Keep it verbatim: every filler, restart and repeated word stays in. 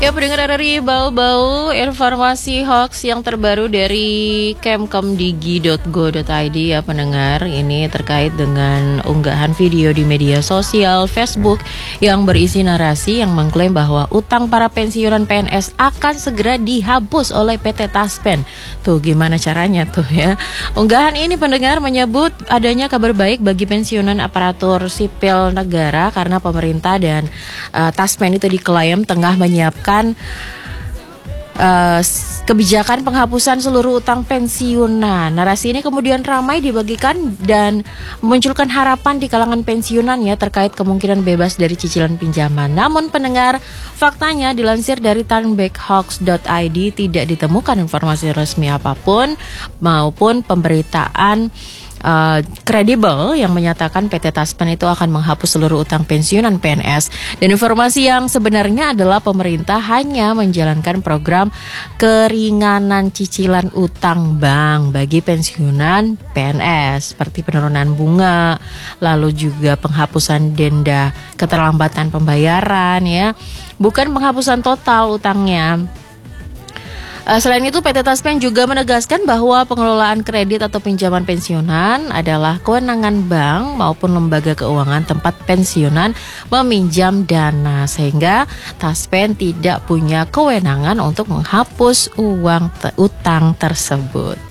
Ya, pendengar R R I, bau-bau informasi hoax yang terbaru dari kemkemdigi dot go dot i d ya pendengar. Ini terkait dengan unggahan video di media sosial Facebook yang berisi narasi yang mengklaim bahwa utang para pensiunan P N S akan segera dihapus oleh P T Taspen. Tuh gimana caranya tuh ya. Unggahan ini pendengar menyebut adanya kabar baik bagi pensiunan aparatur sipil negara karena pemerintah dan uh, Taspen itu diklaim tengah menyiapkan Uh, kebijakan penghapusan seluruh utang pensiunan. Narasi ini kemudian ramai dibagikan dan memunculkan harapan di kalangan pensiunan ya terkait kemungkinan bebas dari cicilan pinjaman. Namun pendengar, faktanya dilansir dari turnbackhoax dot i d tidak ditemukan informasi resmi apapun maupun pemberitaan Uh, kredibel yang menyatakan P T Taspen itu akan menghapus seluruh utang pensiunan P N S. Dan informasi yang sebenarnya adalah pemerintah hanya menjalankan program keringanan cicilan utang bank bagi pensiunan P N S seperti penurunan bunga, lalu juga penghapusan denda keterlambatan pembayaran ya, bukan penghapusan total utangnya. Uh, selain itu, P T Taspen juga menegaskan bahwa pengelolaan kredit atau pinjaman pensiunan adalah kewenangan bank maupun lembaga keuangan tempat pensiunan meminjam dana, sehingga Taspen tidak punya kewenangan untuk menghapus uang te- utang tersebut.